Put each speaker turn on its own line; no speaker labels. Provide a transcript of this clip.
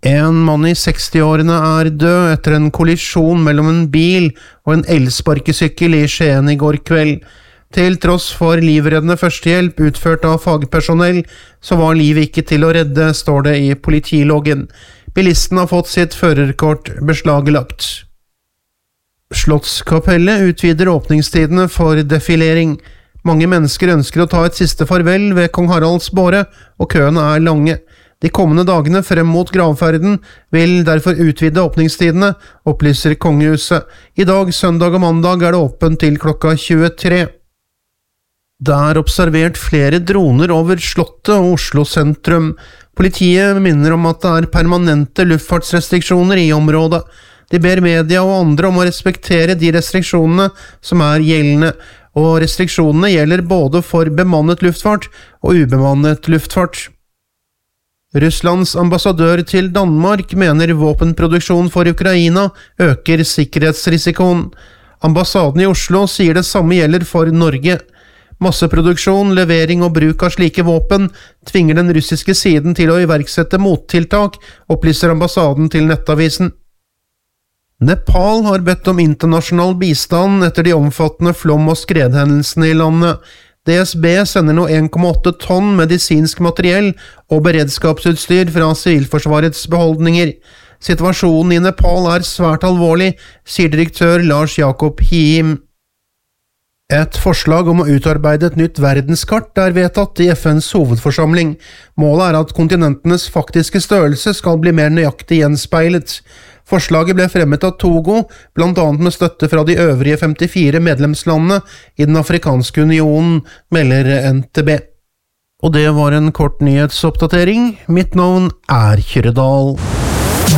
En mann i 60-årene død etter en kollisjon mellom en bil og en elsparkesykkel i Skien i går kveld. Til tross for livreddende førstehjelp utført av fagpersonell, så var livet ikke til å redde, står det i politiloggen. Bilisten har fått sitt førerkort beslaglagt. Slottskapellet utvider åpningstidene for defilering. Mange mennesker ønsker å ta et siste farvel ved Kong Haralds båre, og køene lange. De kommende dagene frem mot gravferden vil derfor utvide åpningstidene, opplyser kongehuset. I dag, søndag og mandag det åpent til klokka 23. Det observert flere droner over Slottet og Oslo sentrum. Politiet minner om at det permanente luftfartsrestriksjoner i området. De ber media og andre om å respektere de restriksjonene som gjeldende, og restriksjonene gjelder både for bemannet luftfart og ubemannet luftfart. Russlands ambassadør til Danmark mener våpenproduksjon for Ukraina øker sikkerhetsrisikoen. Ambassaden i Oslo sier det samme gjelder for Norge. Masseproduksjon, levering og bruk av slike våpen tvinger den russiske siden til å iverksette mottiltak, opplyser ambassaden til Nettavisen. Nepal har bedt om internasjonal bistand etter de omfattende flom- og skredhendelsene i landet. DSB sender nå 1,8 tonn medisinsk materiell og beredskapsutstyr fra Sivilforsvarets beholdninger. Situasjonen i Nepal svært alvorlig, sier direktør Lars Jakob Hiem. Et forslag om å utarbeide et nytt verdenskart vedtatt i FNs hovedforsamling. Målet at kontinentenes faktiske størrelse skal bli mer nøyaktig gjenspeilet. Forslaget ble fremmet av Togo, blant annet med støtte fra de øvrige 54 medlemslandene i den afrikanske unionen, melder NTB. Og det var en kort nyhetsoppdatering. Mitt navn Kyrre Dahl.